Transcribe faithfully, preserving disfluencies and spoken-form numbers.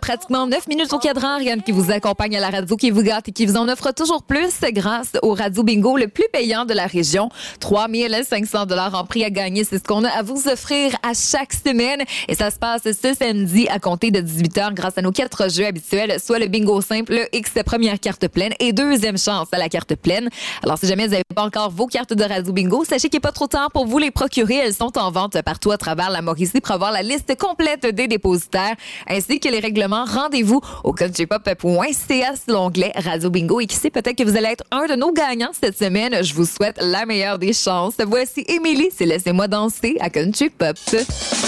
pratiquement neuf minutes au cadran. Ariane qui vous accompagne à la radio, qui vous gâte et qui vous en offre toujours plus grâce au Radio Bingo, le plus payant de la région. trois mille cinq cents dollars en prix à gagner. C'est ce qu'on a à vous offrir à chaque semaine. Et ça se passe ce samedi à compter de dix-huit heures grâce à nos quatre jeux habituels, soit le bingo simple, le X première carte pleine et deuxième chance à la carte pleine. Alors, si jamais vous n'avez pas encore vos cartes de Radio Bingo, sachez qu'il n'est pas trop tard pour vous les procurer. Elles sont en vente partout à travers la Mauricie pour avoir la liste complète des dépositaires ainsi que les règlements. Rendez-vous au countrypop point c a l'onglet Radio Bingo et qui sait, peut-être que vous allez être un de nos gagnants cette semaine. Je vous souhaite la meilleure des chances. Voici Émilie, c'est Laissez-moi danser à Country Pop.